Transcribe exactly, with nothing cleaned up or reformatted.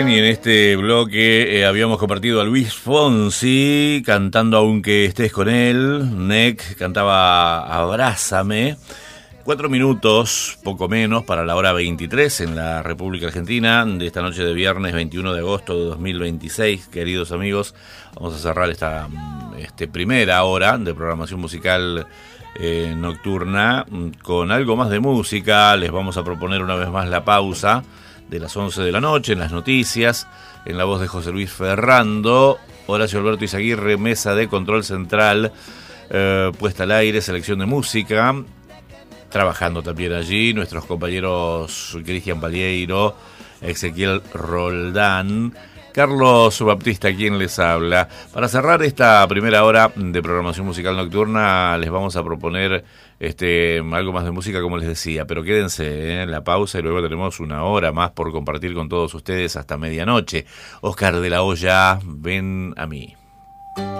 Y en este bloque eh, habíamos compartido a Luis Fonsi cantando Aunque estés con él. N E C cantaba Abrázame. Cuatro minutos, poco menos, para la hora veintitrés en la República Argentina de esta noche de viernes veintiuno de agosto de dos mil veintiséis. Queridos amigos, vamos a cerrar esta este, primera hora de programación musical eh, nocturna con algo más de música. Les vamos a proponer una vez más la pausa de las once de la noche en las noticias, en la voz de José Luis Ferrando, Horacio Alberto Izaguirre, mesa de control central, eh, puesta al aire, selección de música, trabajando también allí nuestros compañeros Cristian Palieiro, Ezequiel Roldán, Carlos Baptista, quien les habla. Para cerrar esta primera hora de programación musical nocturna, les vamos a proponer este algo más de música, como les decía, pero quédense en la pausa y luego tenemos una hora más por compartir con todos ustedes hasta medianoche. Oscar de la Hoya, ven a mí.